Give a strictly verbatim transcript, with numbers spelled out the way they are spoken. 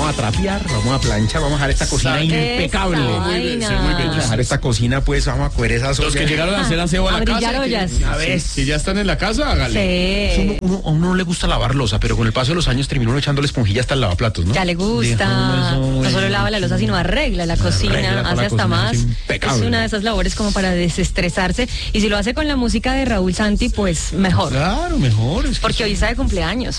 vamos a trapear, vamos a planchar, vamos a dejar esta cocina impecable. Muy bien, sí, muy bien. Vamos a dejar esta cocina, pues, vamos a coger esas Los que ollas. llegaron a hacer aseo a la A brillar casa. ollas. Que, a ver, si ya están en la casa, hágale. Sí. Uno, uno- a uno no le gusta lavar losa, pero con el paso de los años termina uno echándole esponjilla hasta el lavaplatos, ¿no? Ya le gusta, Deja uno no eso, solo lava la losa, sino arregla la cocina, Arregla toda hace la hasta cocina, más. es impecable. Es una de esas labores como para desestresarse. Y si lo hace con la música de Raúl Santi, pues mejor. Claro, mejor. es que Porque hoy está de cumpleaños.